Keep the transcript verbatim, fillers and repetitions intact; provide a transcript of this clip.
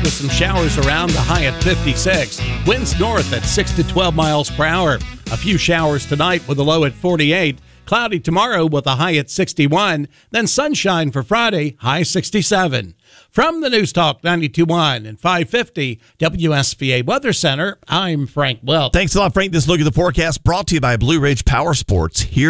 with some showers around, the high at fifty-six. Winds north at six to twelve miles per hour. A few showers tonight with a low at forty-eight. Cloudy tomorrow with a high at sixty-one. Then sunshine for Friday, high sixty-seven. From the News Talk ninety-two point one and five fifty W S B A Weather Center, I'm Frank Welch. Thanks a lot, Frank. This look at the forecast brought to you by Blue Ridge Power Sports. Here